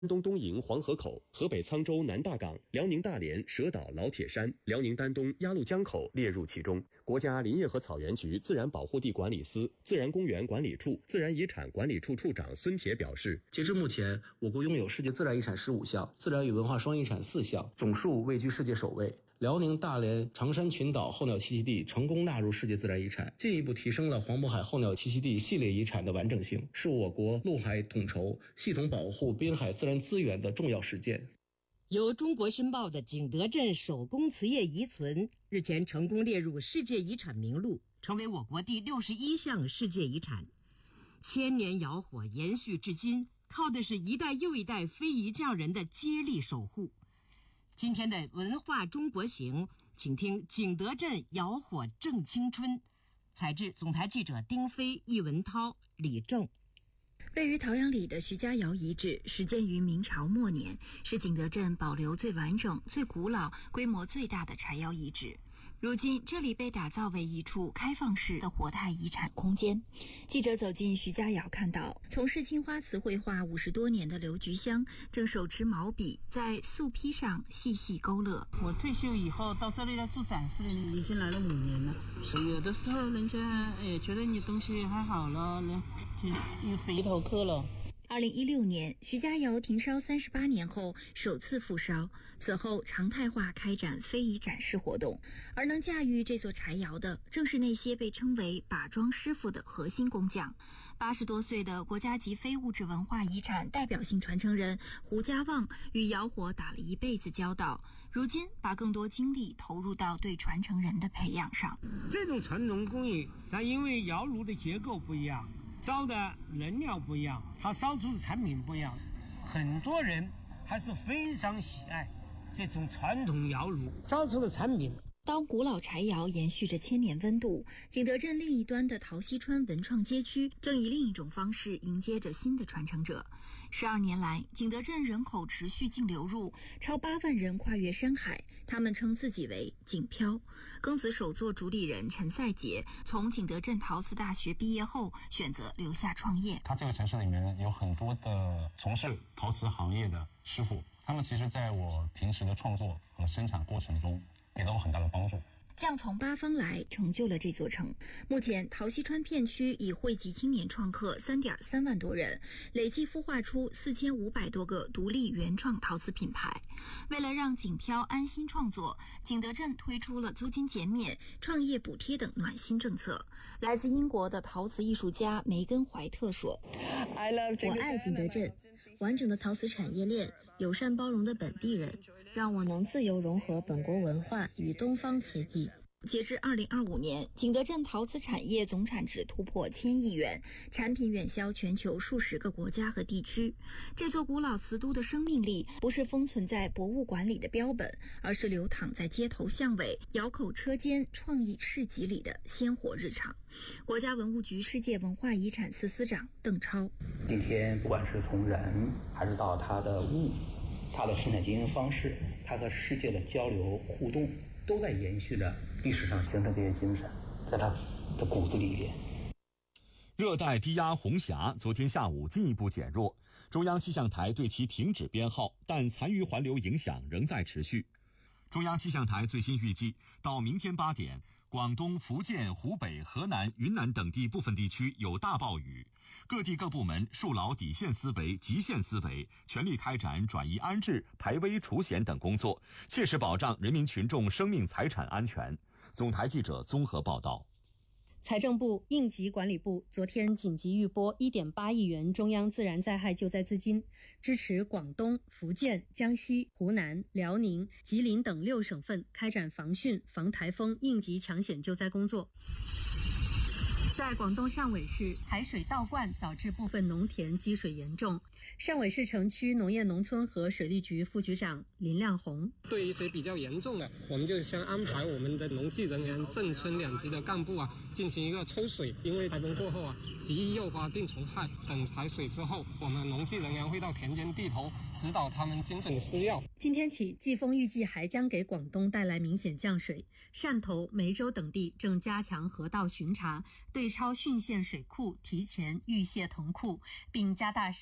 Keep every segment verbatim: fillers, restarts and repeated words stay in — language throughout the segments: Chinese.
东东营黄河口、河北沧州南大港、辽宁大连蛇岛老铁山、辽宁丹东鸭绿江口列入其中。国家林业和草原局自然保护地管理司、自然公园管理处自然遗产管理处处长孙铁表示， 截至目前，我国拥有世界自然遗产十五项，自然与文化双遗产四项，总数位居世界首位。辽宁大连长山群岛候鸟栖息地成功纳入世界自然遗产，进一步提升了黄渤海候鸟栖息地系列遗产的完整性，是我国陆海统筹、系统保护滨海自然资源的重要实践。 由中国申报的景德镇手工瓷业遗存日前成功列入世界遗产名录，成为我国第六十一项世界遗产。千年窑火延续至今，靠的是一代又一代非遗匠人的接力守护。今天的文化中国行，请听景德镇窑火正青春，采制总台记者丁飞、易文涛、李正。 位于陶阳里的徐家窑遗址始建于明朝末年，是景德镇保留最完整、最古老、规模最大的柴窑遗址。如今这里被打造为一处开放式的活态遗产空间。记者走进徐家窑，看到从事青花瓷绘画五十多年的刘菊香正手持毛笔在素坯上细细勾勒。 我退休以后到这里来做展示了，已经来了五年了。有的时候人家哎觉得你东西还好了，就又回头客了。 二零一六年，徐家窑停烧三十八年后首次复烧，此后常态化开展非遗展示活动。而能驾驭这座柴窑的，正是那些被称为把庄师傅的核心工匠。八十多岁的国家级非物质文化遗产代表性传承人胡家旺与窑火打了一辈子交道，如今把更多精力投入到对传承人的培养上。 这种传统工艺，它因为窑炉的结构不一样，烧的能量不一样，它烧出的产品不一样，很多人还是非常喜爱这种传统窑炉烧出的产品。 当古老柴窑延续着千年温度，景德镇另一端的陶溪川文创街区正以另一种方式迎接着新的传承者。十二年来，景德镇人口持续净流入，超八万人跨越山海，他们称自己为景漂。庚子首座主理人陈赛杰从景德镇陶瓷大学毕业后，选择留下创业。 他这个城市里面有很多的从事陶瓷行业的师傅，他们其实在我平时的创作和生产过程中给了我很大的帮助。 匠从八方来，成就了这座城。目前陶溪川片区已汇集青年创客 三点三万多人，累计孵化出四千五百多个独立原创陶瓷品牌。为了让景漂安心创作，景德镇推出了租金减免、创业补贴等暖心政策。来自英国的陶瓷艺术家梅根怀特说， 我爱景德镇，完整的陶瓷产业链，友善包容的本地人，让我能自由融合本国文化与东方瓷艺。 截至二零二五年，景德镇陶瓷产业总产值突破千亿元，产品远销全球数十个国家和地区。这座古老瓷都的生命力不是封存在博物馆里的标本，而是流淌在街头巷尾、窑口车间、创意市集里的鲜活日常。国家文物局世界文化遗产司司长邓超， 今天不管是从人还是到它的物，它的生产经营方式，它和世界的交流互动，都在延续着历史上形成这些精神，在它的骨子里边。 热带低压红霞昨天下午进一步减弱，中央气象台对其停止编号，但残余环流影响仍在持续。中央气象台最新预计，到明天八点，广东、福建、湖北、河南、云南等地部分地区有大暴雨，各地各部门树牢底线思维、极限思维，全力开展转移安置、排危除险等工作，切实保障人民群众生命财产安全。总台记者综合报道。 财政部、应急管理部昨天紧急预拨 一点八亿元中央自然灾害救灾资金，支持广东、福建、江西、湖南、辽宁、吉林等六省份开展防汛、防台风应急抢险救灾工作。在广东汕尾市，海水倒灌导致部分农田积水严重。汕尾市城区农业农村和水利局副局长林亮红， 对一些比较严重的，我们就先安排我们的农技人员、镇村两级的干部啊，进行一个抽水。因为台风过后啊，极易诱发病虫害。等排水之后，我们农技人员会到田间地头指导他们精准施药。 今天起，季风预计还将给广东带来明显降水。汕头、梅州等地正加强河道巡查，对超汛县水库提前预泄腾库，并加大山体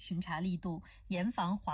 巡查力度，严防华